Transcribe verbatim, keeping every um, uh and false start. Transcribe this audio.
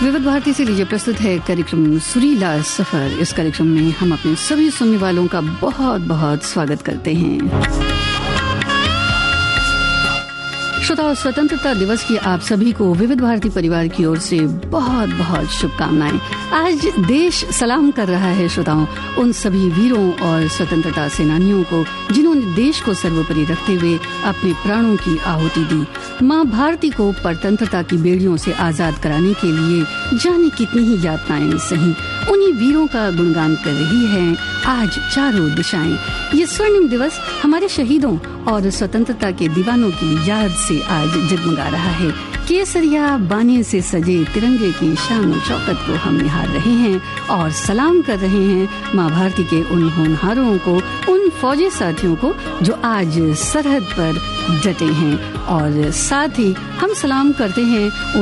विविध भारती से लीजिए प्रस्तुत है कार्यक्रम सुरीला सफर। इस कार्यक्रम में हम अपने सभी सुनने वालों का बहुत बहुत स्वागत करते हैं। श्रोताओं, स्वतंत्रता दिवस की आप सभी को विविध भारती परिवार की ओर से बहुत बहुत शुभकामनाएं। आज देश सलाम कर रहा है श्रोताओं उन सभी वीरों और स्वतंत्रता सेनानियों को जिन्होंने देश को सर्वोपरि रखते हुए अपने प्राणों की आहुति दी। माँ भारती को परतंत्रता की बेड़ियों से आजाद कराने के लिए जाने कितनी ही यातनाएं सही, उन्हीं वीरों का गुणगान कर रही है आज चारों दिशाएं। ये स्वर्णिम दिवस हमारे शहीदों और स्वतंत्रता के दीवानों की याद से आज जगमगा रहा है। केसरिया बाने से सजे तिरंगे की शान और शौकत को हम निहार रहे हैं और सलाम कर रहे हैं माँ भारती के उन होनहारों को, उन फौजी साथियों को जो आज सरहद पर डटे हैं। और साथ ही हम सलाम करते हैं